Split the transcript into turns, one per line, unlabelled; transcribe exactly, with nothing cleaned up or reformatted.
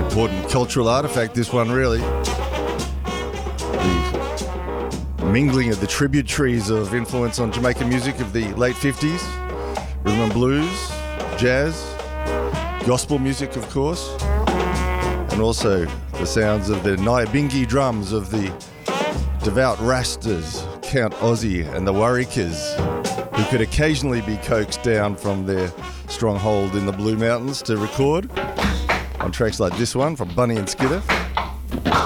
Important cultural artifact, this one, really. The mingling of the tributaries of influence on Jamaican music of the late fifties. Rhythm and blues, jazz, gospel music, of course. And also the sounds of the Nyabingi drums of the devout Rastas, Count Ozzy and the Warriors, who could occasionally be coaxed down from their stronghold in the Blue Mountains to record on tracks like this one from Bunny and Skidder.